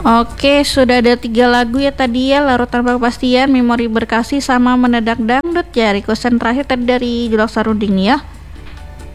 Oke, sudah ada 3 lagu ya tadi ya, Larut Tanpa Kepastian, Memori Berkasih, sama Menedak Dangdut ya. Requestan terakhir tadi dari Julak Saruding nih ya.